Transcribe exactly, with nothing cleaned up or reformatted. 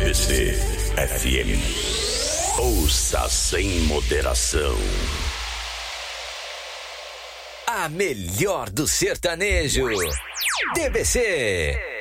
D C F M. Ouça sem moderação. A melhor do sertanejo. D B C.